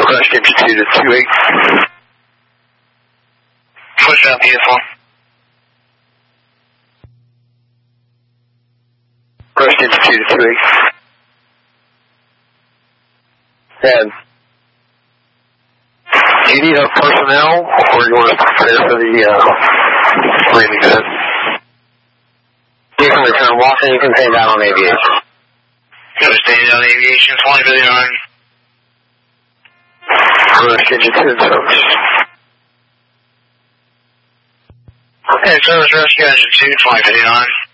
Crest engine 2 to 28. Push out PS1. Crest engine 2 to 28. And do you need a personnel, or you want to prepare for the landing event? You can return Watson, you can pay down on aviation. Go stay down aviation, 20 for the yarn. Crest engine 2 in service. Okay, service rescue engine 2, 20 for the yarn.